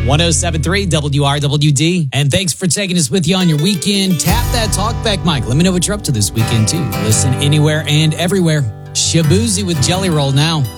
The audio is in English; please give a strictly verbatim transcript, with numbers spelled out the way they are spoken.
one oh seven point three W R W D. And thanks for taking us with you on your weekend. Tap that talkback mic. Let me know what you're up to this weekend, too. Listen anywhere and everywhere. Shabuzi with Jelly Roll now.